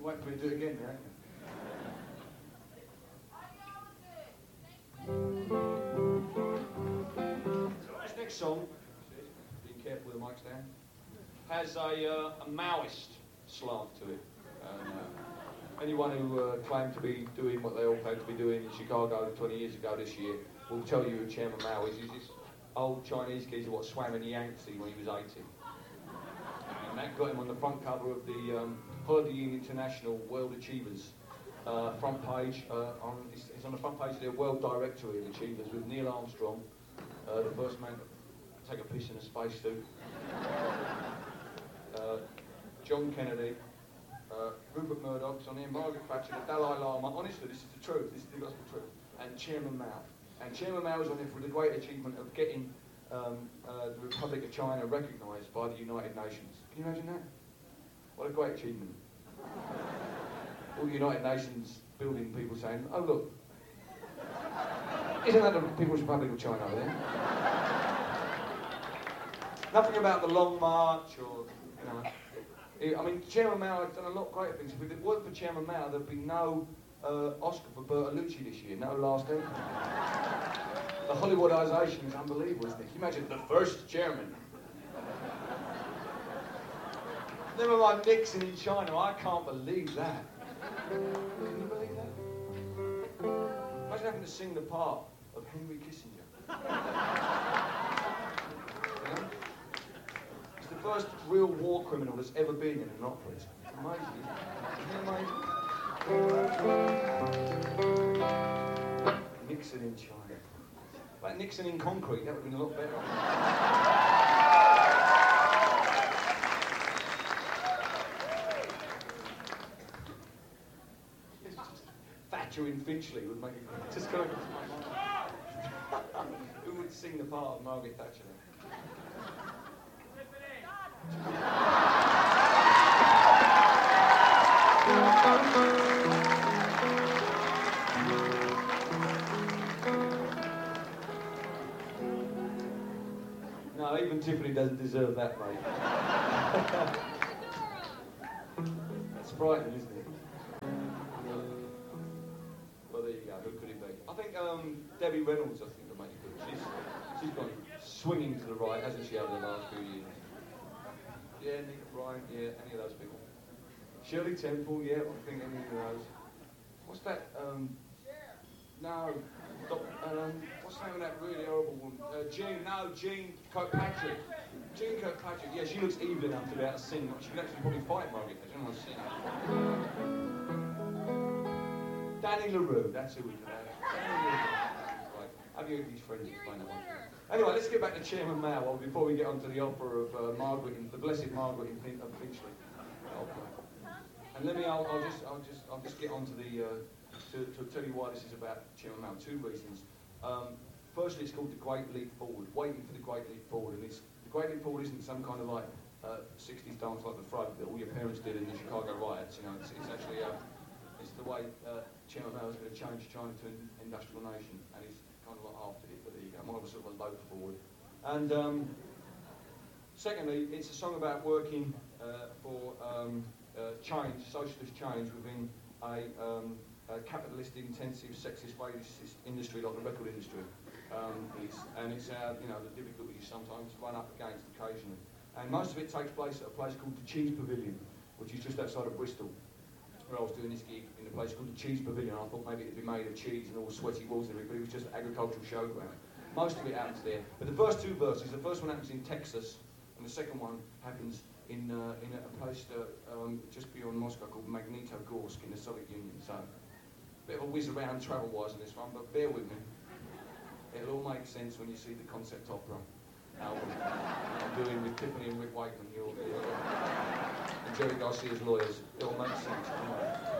wait for me to do it again now, so this next song, being careful with the mics down, has a Maoist slant to it. Anyone who claimed to be doing what they all claimed to be doing in Chicago 20 years ago this year will tell you who Chairman Mao is. He's this old Chinese geezer what swam in the Yangtze when he was 80. And that got him on the front cover of the Holiday Inn International World Achievers front page. It's on the front page of their World Directory of Achievers with Neil Armstrong, the first man to take a piss in a spacesuit, John Kennedy, Rupert Murdoch's on there, Margaret Thatcher, the Dalai Lama. Honestly, this is the truth. This is the gospel truth. And Chairman Mao. And Chairman Mao was on there for the great achievement of getting the Republic of China recognised by the United Nations. Can you imagine that? What a great achievement. All the United Nations building people saying, "Oh look, isn't that the People's Republic of China over there?" Nothing about the Long March or, you know. I mean, Chairman Mao had done a lot of great things. If it weren't for Chairman Mao, there'd be no Oscar for Bertolucci this year, no Last Emperor. The Hollywoodisation is unbelievable, isn't it? Can you imagine the first chairman? Never mind Nixon in China, I can't believe that. Can you believe that? Imagine having to sing the part of Henry Kissinger. You know? He's the first real war criminal that's ever been in an opera. It's amazing, isn't it? Amazing. Nixon in China. Like Nixon in concrete, that would have been a lot better. Thatcher in Finchley would make it just go. Who would sing the part of Margaret Thatcher? No, even Tiffany doesn't deserve that, mate. That's frightening, isn't it? Well, there you go. Who could it be? I think Debbie Reynolds, I think, will make it good. She's gone swinging to the right, hasn't she, over the last few years? Yeah, Nina Bryant, yeah, any of those people. Shirley Temple, yeah, I think any of those. What's that? No. What's the name of that really horrible woman? Jean Kirkpatrick. Jean Kirkpatrick, yeah, she looks evil enough to be able to sing. She could actually probably fight Margaret Thatcher. I don't want to sing. Danny LaRue, that's who we could have. Right. Have you these friends explain that one? Anyway, let's get back to Chairman Mao before we get on to the opera of the Blessed Margaret of Finchley. And I'll just get on to the to tell you why this is about Chairman Mao. Two reasons. Firstly, it's called the Great Leap Forward. Waiting for the Great Leap Forward, and the Great Leap Forward isn't some kind of like 60s dance like the frog that all your parents did in the Chicago riots. You know, it's actually it's the way Chairman Mao is going to change China to an industrial nation, and he's kind of like after it. But there you go, more of a sort of a lope forward. And secondly, it's a song about working for change, socialist change within a capitalist, intensive, sexist, racist industry like the record industry. It's you know, the difficulties sometimes run up against occasionally. And most of it takes place at a place called the Cheese Pavilion, which is just outside of Bristol, where I was doing this gig in a place called the Cheese Pavilion. I thought maybe it'd be made of cheese and all sweaty walls and everything, but it was just an agricultural showground. Most of it happens there. But the first two verses, the first one happens in Texas, and the second one happens in a place just beyond Moscow called Magnitogorsk in the Soviet Union. So, a bit of a whiz around travel-wise in this one, but bear with me. It'll all make sense when you see the concept opera album I'm doing with Tiffany and Rick Wakeman, and Jerry Garcia's lawyers. It'll make sense.